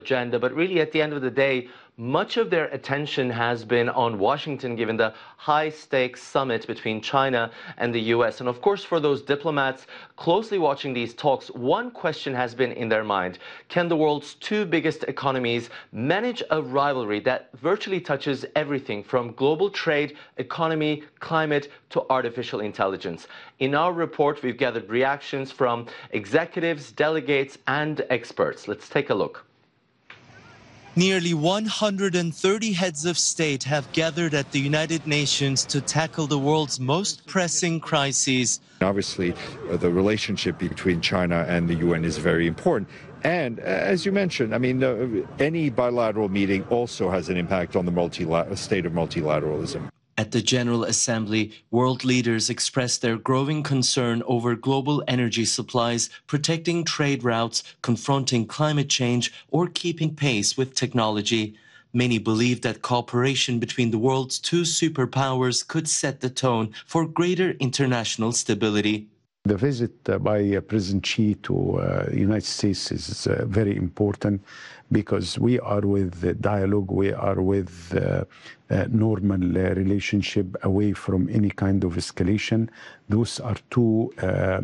agenda, but really at the end of the day, much of their attention has been on Washington, given the high-stakes summit between China and the U.S. And of course, for those diplomats closely watching these talks, one question has been in their mind: can the world's two biggest economies manage a rivalry that virtually touches everything from global trade, economy, climate to artificial intelligence? In our report, we've gathered reactions from executives, delegates, and experts. Let's take a look. Nearly 130 heads of state have gathered at the United Nations to tackle the world's most pressing crises. Obviously, the relationship between China and the UN is very important. And as you mentioned, I mean, any bilateral meeting also has an impact on the state of multilateralism. At the General Assembly, world leaders expressed their growing concern over global energy supplies, protecting trade routes, confronting climate change, or keeping pace with technology. Many believe that cooperation between the world's two superpowers could set the tone for greater international stability. The visit by President Xi to the United States is very important because we are with dialogue, we are with normal relationship away from any kind of escalation. Those are two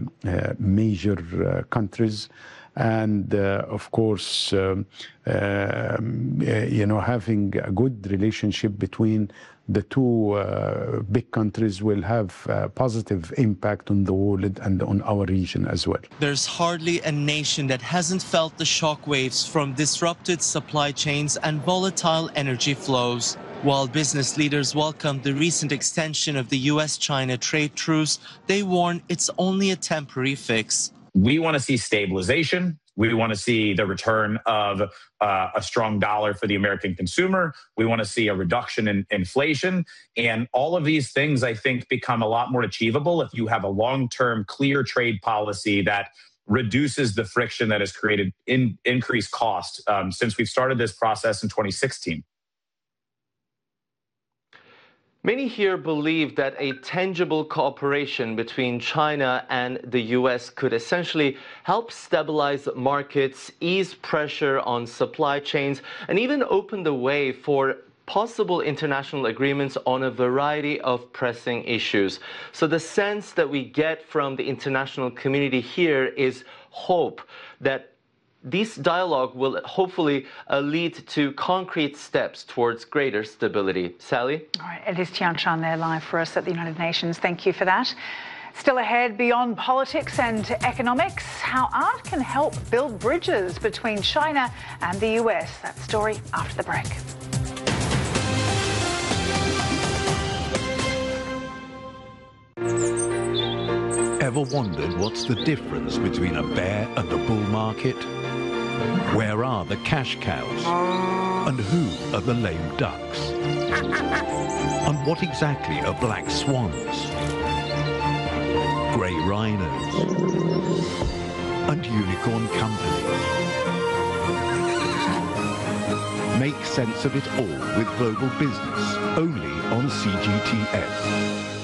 major countries. And of course, having a good relationship between the two big countries will have a positive impact on the world and on our region as well. There's hardly a nation that hasn't felt the shockwaves from disrupted supply chains and volatile energy flows. While business leaders welcomed the recent extension of the US-China trade truce, they warn it's only a temporary fix. We want to see stabilization. We want to see the return of a strong dollar for the American consumer. We want to see a reduction in inflation. And all of these things, I think, become a lot more achievable if you have a long-term, clear trade policy that reduces the friction that has created increased cost since we've started this process in 2016. Many here believe that a tangible cooperation between China and the U.S. could essentially help stabilize markets, ease pressure on supply chains, and even open the way for possible international agreements on a variety of pressing issues. So the sense that we get from the international community here is hope that this dialogue will hopefully lead to concrete steps towards greater stability. Sally? All right, Elise Tianchan there live for us at the United Nations. Thank you for that. Still ahead, beyond politics and economics, how art can help build bridges between China and the US. That story after the break. Ever wondered what's the difference between a bear and a bull market? Where are the cash cows? And who are the lame ducks? And what exactly are black swans? Grey rhinos? And unicorn companies? Make sense of it all with Global Business, only on CGTN.